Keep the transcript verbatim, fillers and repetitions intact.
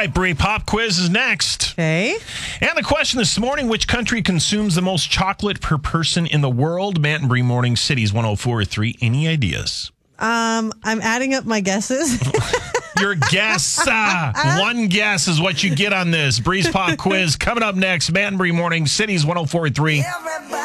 right, Bree, pop quiz is next. Okay. And the question this morning, which country consumes the most chocolate per person in the world? Matt and Bree Morning Cities one oh four point three. Any ideas? Um, I'm adding up my guesses. Your guess. Uh, one guess is what you get on this. Bree's Pop Quiz coming up next. Matt and Bree Morning Cities one oh four point three. Everybody.